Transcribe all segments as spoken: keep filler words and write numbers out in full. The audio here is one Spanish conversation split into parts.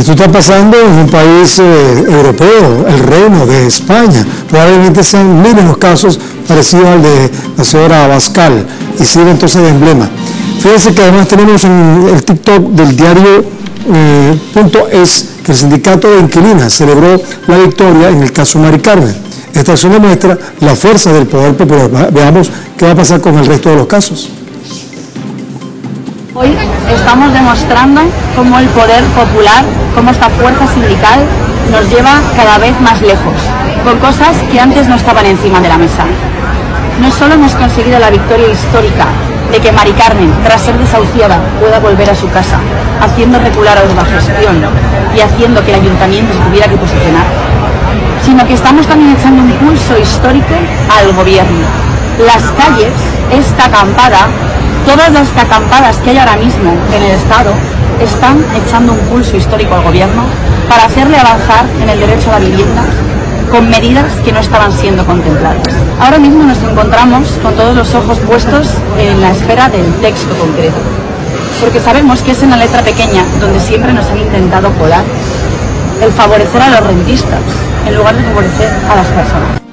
Esto está pasando en un país eh, europeo, el Reino de España. Probablemente sean miles los casos parecidos al de la señora Abascal y sirve entonces de emblema. Fíjense que además tenemos en el TikTok del diario eh, punto es que el sindicato de inquilinas celebró la victoria en el caso Mari Carmen. Esta acción demuestra la fuerza del poder popular. Veamos qué va a pasar con el resto de los casos. Hoy estamos demostrando cómo el poder popular, cómo esta fuerza sindical nos lleva cada vez más lejos, con cosas que antes no estaban encima de la mesa. No solo hemos conseguido la victoria histórica de que Mari Carmen, tras ser desahuciada, pueda volver a su casa, haciendo recular a Urbagestión y haciendo que el ayuntamiento se tuviera que posicionar, sino que estamos también echando un pulso histórico al gobierno. Las calles, esta acampada, todas las acampadas que hay ahora mismo en el Estado están echando un pulso histórico al gobierno para hacerle avanzar en el derecho a la vivienda con medidas que no estaban siendo contempladas. Ahora mismo nos encontramos con todos los ojos puestos en la espera del texto concreto, porque sabemos que es en la letra pequeña donde siempre nos han intentado colar el favorecer a los rentistas en lugar de favorecer a las personas.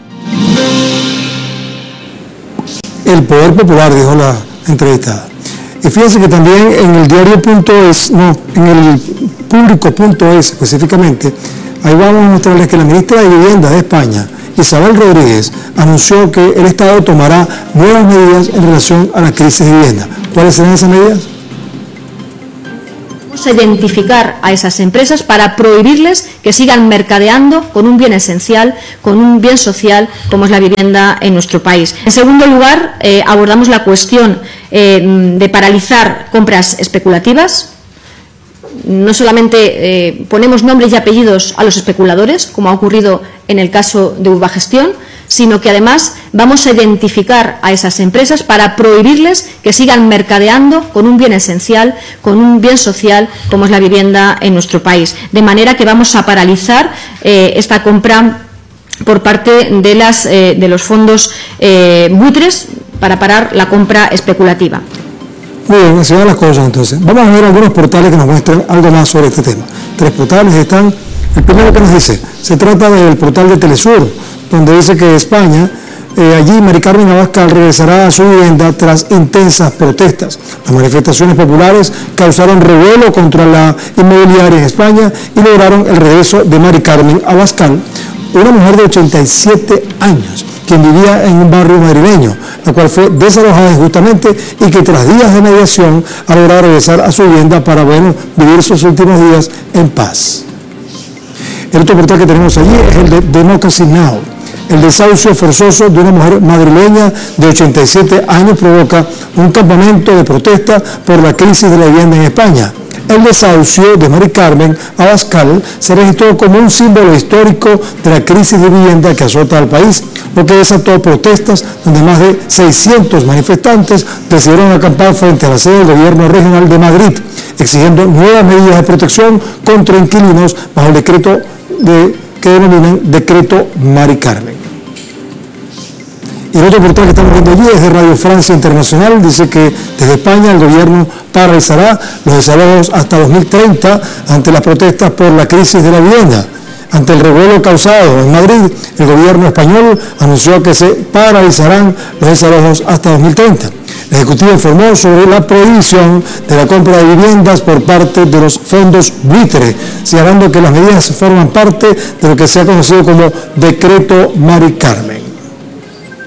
El poder popular, dijo la entrevistada. Y fíjense que también en el diario punto es, no, en el público punto es específicamente, ahí vamos a mostrarles que la ministra de Vivienda de España, Isabel Rodríguez, anunció que el Estado tomará nuevas medidas en relación a la crisis de vivienda. ¿Cuáles serán esas medidas? Vamos a identificar a esas empresas para prohibirles que sigan mercadeando con un bien esencial, con un bien social como es la vivienda en nuestro país. En segundo lugar, eh, abordamos la cuestión eh, de paralizar compras especulativas. No solamente eh, ponemos nombres y apellidos a los especuladores, como ha ocurrido en el caso de Urbagestión, sino que además vamos a identificar a esas empresas para prohibirles que sigan mercadeando con un bien esencial, con un bien social como es la vivienda en nuestro país. De manera que vamos a paralizar eh, esta compra por parte de, las, eh, de los fondos eh, buitres para parar la compra especulativa. Muy bien, así van las cosas entonces. Vamos a ver algunos portales que nos muestran algo más sobre este tema. Tres portales están. El primero que nos dice, se trata del portal de Telesur, donde dice que España, eh, allí Mari Carmen Abascal regresará a su vivienda tras intensas protestas. Las manifestaciones populares causaron revuelo contra la inmobiliaria en España y lograron el regreso de Mari Carmen Abascal, una mujer de ochenta y siete años, quien vivía en un barrio madrileño, la cual fue desalojada injustamente y que tras días de mediación ha logrado regresar a su vivienda para, bueno, vivir sus últimos días en paz. El otro portal que tenemos allí es el de Democracy Now! El desahucio forzoso de una mujer madrileña de ochenta y siete años provoca un campamento de protesta por la crisis de la vivienda en España. El desahucio de Mari Carmen Abascal se registró como un símbolo histórico de la crisis de vivienda que azota al país, lo que desató protestas donde más de seiscientos manifestantes decidieron acampar frente a la sede del gobierno regional de Madrid, exigiendo nuevas medidas de protección contra inquilinos bajo el decreto de, que denominan Decreto Mari Carmen. Y el otro portal que estamos viendo allí es de Radio Francia Internacional. Dice que desde España el gobierno paralizará los desalojos hasta dos mil treinta ante las protestas por la crisis de la vivienda. Ante el revuelo causado en Madrid, el gobierno español anunció que se paralizarán los desalojos hasta dos mil treinta. El Ejecutivo informó sobre la prohibición de la compra de viviendas por parte de los fondos buitre, señalando que las medidas forman parte de lo que se ha conocido como Decreto Mari Carmen.